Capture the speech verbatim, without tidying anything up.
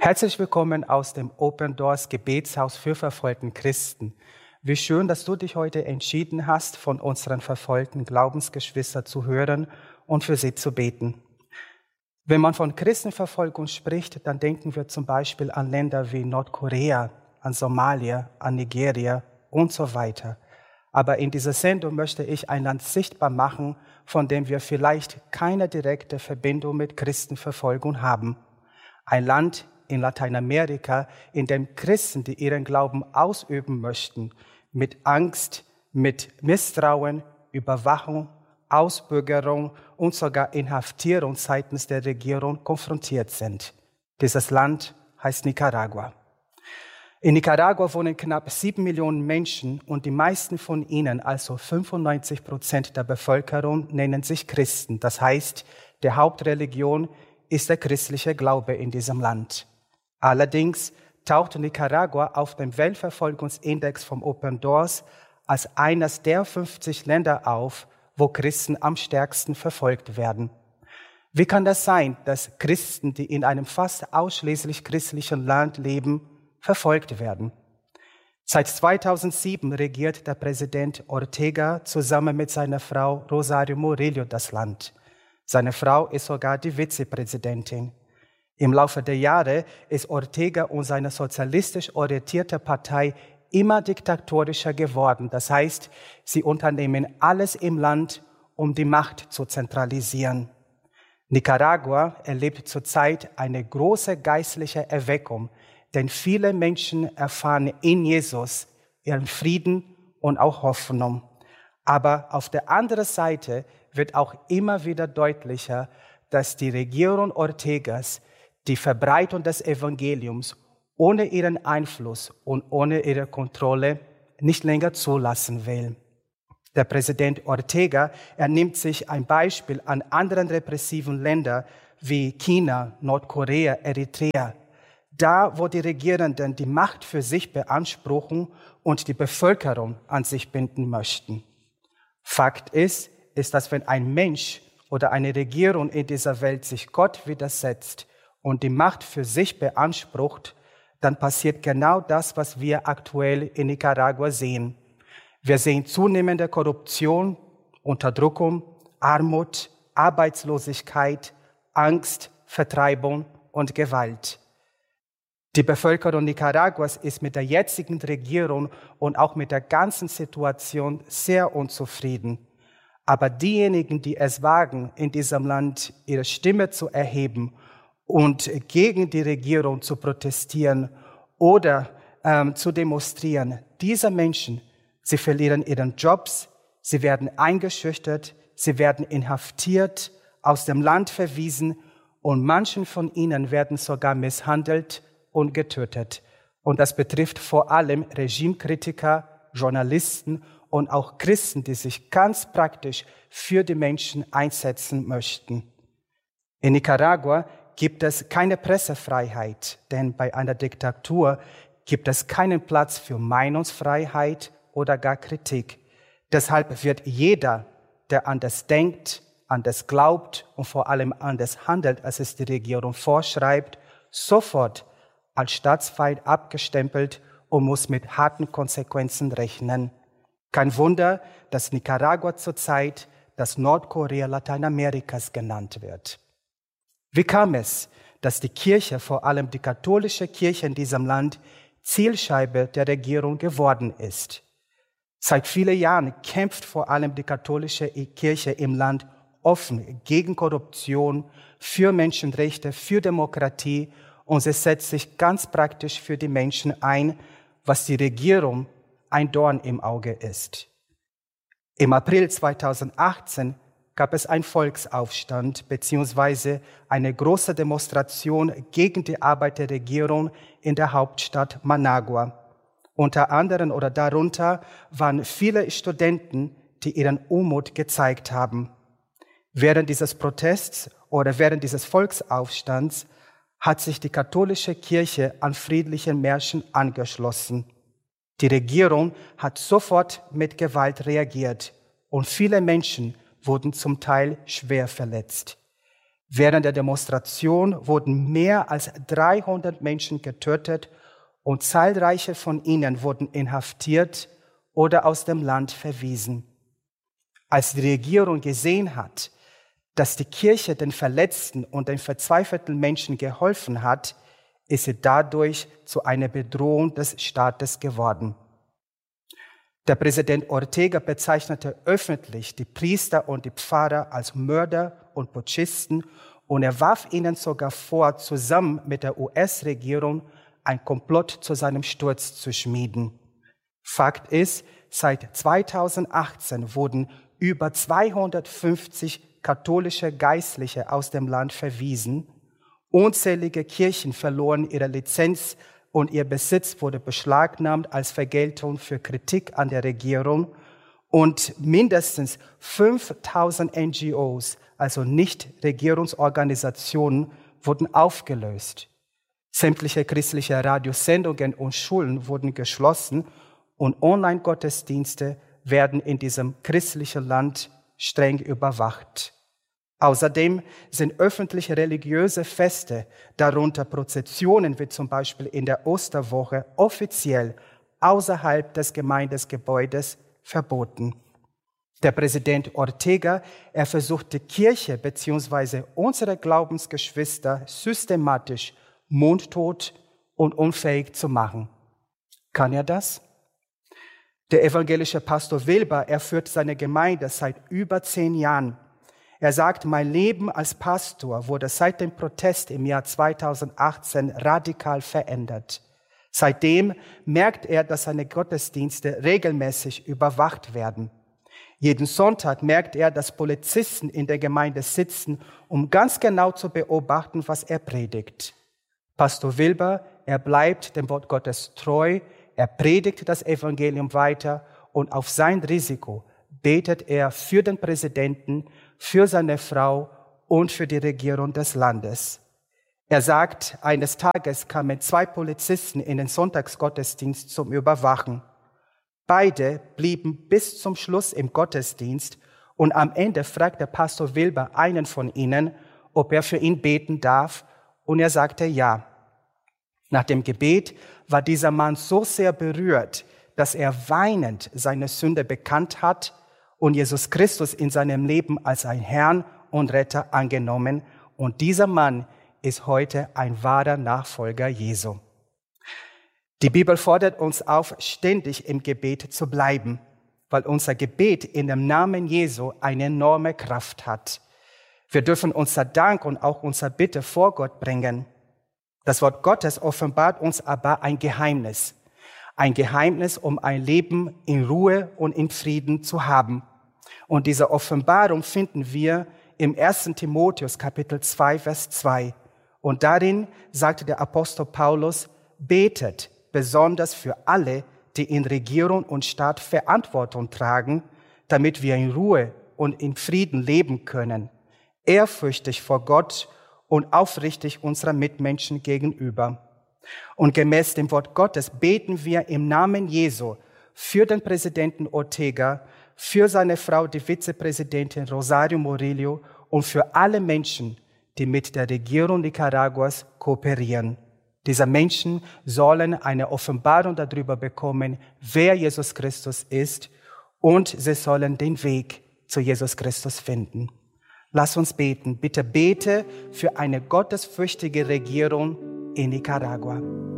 Herzlich willkommen aus dem Open Doors Gebetshaus für verfolgten Christen. Wie schön, dass du dich heute entschieden hast, von unseren verfolgten Glaubensgeschwistern zu hören und für sie zu beten. Wenn man von Christenverfolgung spricht, dann denken wir zum Beispiel an Länder wie Nordkorea, an Somalia, an Nigeria und so weiter. Aber in dieser Sendung möchte ich ein Land sichtbar machen, von dem wir vielleicht keine direkte Verbindung mit Christenverfolgung haben. Ein Land in Lateinamerika, in dem Christen, die ihren Glauben ausüben möchten, mit Angst, mit Misstrauen, Überwachung, Ausbürgerung und sogar Inhaftierung seitens der Regierung konfrontiert sind. Dieses Land heißt Nicaragua. In Nicaragua wohnen knapp sieben Millionen Menschen und die meisten von ihnen, also fünfundneunzig Prozent der Bevölkerung, nennen sich Christen. Das heißt, die Hauptreligion ist der christliche Glaube in diesem Land. Allerdings taucht Nicaragua auf dem Weltverfolgungsindex vom Open Doors als eines der fünfzig Länder auf, wo Christen am stärksten verfolgt werden. Wie kann das sein, dass Christen, die in einem fast ausschließlich christlichen Land leben, verfolgt werden? Seit zweitausendsieben regiert der Präsident Ortega zusammen mit seiner Frau Rosario Murillo das Land. Seine Frau ist sogar die Vizepräsidentin. Im Laufe der Jahre ist Ortega und seine sozialistisch orientierte Partei immer diktatorischer geworden. Das heißt, sie unternehmen alles im Land, um die Macht zu zentralisieren. Nicaragua erlebt zurzeit eine große geistliche Erweckung, denn viele Menschen erfahren in Jesus ihren Frieden und auch Hoffnung. Aber auf der anderen Seite wird auch immer wieder deutlicher, dass die Regierung Ortegas die Verbreitung des Evangeliums ohne ihren Einfluss und ohne ihre Kontrolle nicht länger zulassen will. Der Präsident Ortega, er nimmt sich ein Beispiel an anderen repressiven Ländern wie China, Nordkorea, Eritrea. Da, wo die Regierenden die Macht für sich beanspruchen und die Bevölkerung an sich binden möchten. Fakt ist, ist, dass wenn ein Mensch oder eine Regierung in dieser Welt sich Gott widersetzt und die Macht für sich beansprucht, dann passiert genau das, was wir aktuell in Nicaragua sehen. Wir sehen zunehmende Korruption, Unterdrückung, Armut, Arbeitslosigkeit, Angst, Vertreibung und Gewalt. Die Bevölkerung Nicaraguas ist mit der jetzigen Regierung und auch mit der ganzen Situation sehr unzufrieden. Aber diejenigen, die es wagen, in diesem Land ihre Stimme zu erheben und gegen die Regierung zu protestieren oder ähm, zu demonstrieren, diese Menschen, sie verlieren ihren Jobs, sie werden eingeschüchtert, sie werden inhaftiert, aus dem Land verwiesen und manchen von ihnen werden sogar misshandelt und getötet. Und das betrifft vor allem Regimekritiker, Journalisten und auch Christen, die sich ganz praktisch für die Menschen einsetzen möchten. In Nicaragua gibt es keine Pressefreiheit, denn bei einer Diktatur gibt es keinen Platz für Meinungsfreiheit oder gar Kritik. Deshalb wird jeder, der anders denkt, anders glaubt und vor allem anders handelt, als es die Regierung vorschreibt, sofort als Staatsfeind abgestempelt und muss mit harten Konsequenzen rechnen. Kein Wunder, dass Nicaragua zurzeit das Nordkorea Lateinamerikas genannt wird. Wie kam es, dass die Kirche, vor allem die katholische Kirche in diesem Land, Zielscheibe der Regierung geworden ist? Seit vielen Jahren kämpft vor allem die katholische Kirche im Land offen gegen Korruption, für Menschenrechte, für Demokratie und sie setzt sich ganz praktisch für die Menschen ein, was die Regierung ein Dorn im Auge ist. Im April zweitausendachtzehn gab es einen Volksaufstand bzw. eine große Demonstration gegen die Arbeit der Regierung in der Hauptstadt Managua. Unter anderem oder darunter waren viele Studenten, die ihren Unmut gezeigt haben. Während dieses Protests oder während dieses Volksaufstands hat sich die katholische Kirche an friedlichen Märschen angeschlossen. Die Regierung hat sofort mit Gewalt reagiert und viele Menschen wurden zum Teil schwer verletzt. Während der Demonstration wurden mehr als dreihundert Menschen getötet und zahlreiche von ihnen wurden inhaftiert oder aus dem Land verwiesen. Als die Regierung gesehen hat, dass die Kirche den Verletzten und den verzweifelten Menschen geholfen hat, ist sie dadurch zu einer Bedrohung des Staates geworden. Der Präsident Ortega bezeichnete öffentlich die Priester und die Pfarrer als Mörder und Putschisten und er warf ihnen sogar vor, zusammen mit der U S-Regierung ein Komplott zu seinem Sturz zu schmieden. Fakt ist, seit zweitausendachtzehn wurden über zweihundertfünfzig katholische Geistliche aus dem Land verwiesen. Unzählige Kirchen verloren ihre Lizenz und ihr Besitz wurde beschlagnahmt als Vergeltung für Kritik an der Regierung. Und mindestens fünftausend N G Os, also Nichtregierungsorganisationen, wurden aufgelöst. Sämtliche christliche Radiosendungen und Schulen wurden geschlossen und Online-Gottesdienste werden in diesem christlichen Land streng überwacht. Außerdem sind öffentliche religiöse Feste, darunter Prozessionen wie zum Beispiel in der Osterwoche, offiziell außerhalb des Gemeindesgebäudes verboten. Der Präsident Ortega, er versucht die Kirche bzw. unsere Glaubensgeschwister systematisch mundtot und unfähig zu machen. Kann er das? Der evangelische Pastor Wilber, er führt seine Gemeinde seit über zehn Jahren. Er sagt, mein Leben als Pastor wurde seit dem Protest im Jahr zweitausendachtzehn radikal verändert. Seitdem merkt er, dass seine Gottesdienste regelmäßig überwacht werden. Jeden Sonntag merkt er, dass Polizisten in der Gemeinde sitzen, um ganz genau zu beobachten, was er predigt. Pastor Wilber, er bleibt dem Wort Gottes treu, er predigt das Evangelium weiter und auf sein Risiko betet er für den Präsidenten, für seine Frau und für die Regierung des Landes. Er sagt, eines Tages kamen zwei Polizisten in den Sonntagsgottesdienst zum Überwachen. Beide blieben bis zum Schluss im Gottesdienst und am Ende fragt der Pastor Wilber einen von ihnen, ob er für ihn beten darf, und er sagte ja. Nach dem Gebet war dieser Mann so sehr berührt, dass er weinend seine Sünde bekannt hat und Jesus Christus in seinem Leben als ein Herrn und Retter angenommen. Und dieser Mann ist heute ein wahrer Nachfolger Jesu. Die Bibel fordert uns auf, ständig im Gebet zu bleiben, weil unser Gebet in dem Namen Jesu eine enorme Kraft hat. Wir dürfen unser Dank und auch unser Bitte vor Gott bringen. Das Wort Gottes offenbart uns aber ein Geheimnis. Ein Geheimnis, um ein Leben in Ruhe und in Frieden zu haben. Und diese Offenbarung finden wir im ersten Timotheus Kapitel zwei, Vers zwei. Und darin sagte der Apostel Paulus, betet besonders für alle, die in Regierung und Staat Verantwortung tragen, damit wir in Ruhe und in Frieden leben können, ehrfürchtig vor Gott und aufrichtig unserer Mitmenschen gegenüber. Und gemäß dem Wort Gottes beten wir im Namen Jesu für den Präsidenten Ortega, für seine Frau, die Vizepräsidentin Rosario Murillo und für alle Menschen, die mit der Regierung Nicaraguas kooperieren. Diese Menschen sollen eine Offenbarung darüber bekommen, wer Jesus Christus ist, und sie sollen den Weg zu Jesus Christus finden. Lass uns beten. Bitte bete für eine gottesfürchtige Regierung in Nicaragua.